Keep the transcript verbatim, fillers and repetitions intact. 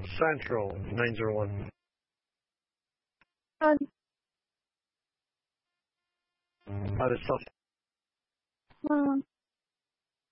Central nine zero one. On. Uh, the South Um,